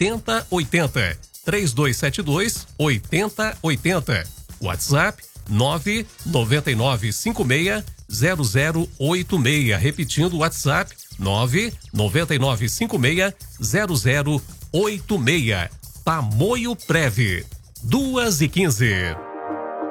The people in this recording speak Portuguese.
8080. 3272-8080. WhatsApp 999560086. Repetindo o WhatsApp 999560086. Tamoio Prev 2h15.